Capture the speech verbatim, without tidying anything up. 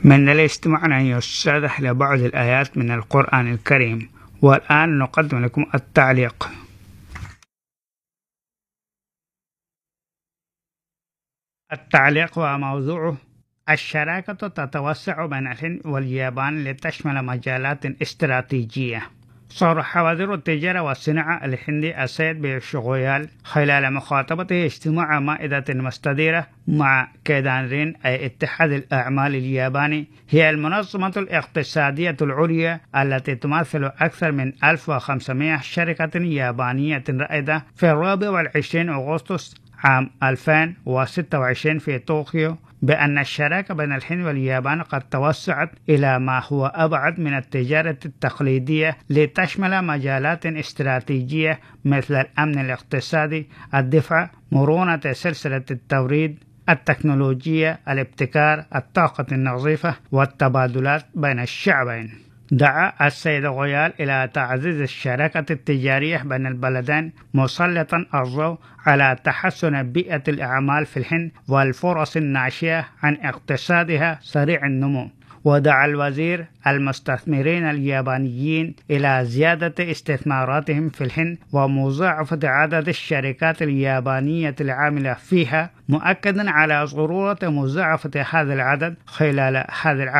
من الاستماع أن يستشرح لبعض الآيات من القرآن الكريم، والآن نقدم لكم التعليق. التعليق وموضوعه: الشراكة تتوسع بين الهند واليابان لتشمل مجالات استراتيجية. صرح وزير التجارة والصناعة الهندي السيد بيوش غويال خلال مخاطبته اجتماع مائدة مستديرة مع كيدانرين أي اتحاد الأعمال الياباني، هي المنظمة الاقتصادية العليا التي تمثل أكثر من ألف وخمسمائة شركة يابانية رائدة، في الرابع والعشرين أغسطس عام ألفين وستة وعشرين في طوكيو، بأن الشراكة بين الهند واليابان قد توسعت إلى ما هو أبعد من التجارة التقليدية لتشمل مجالات استراتيجية مثل الأمن الاقتصادي، الدفاع، مرونة سلسلة التوريد، التكنولوجيا، الابتكار، الطاقة النظيفة، والتبادلات بين الشعبين. دعا السيد غويال إلى تعزيز الشراكة التجارية بين البلدين، مسلطا الضوء على تحسن بيئة الأعمال في الهند والفرص الناشئة عن اقتصادها سريع النمو. ودعا الوزير المستثمرين اليابانيين إلى زيادة استثماراتهم في الهند ومضاعفة عدد الشركات اليابانية العاملة فيها، مؤكدا على ضرورة مضاعفة هذا العدد خلال هذا العام.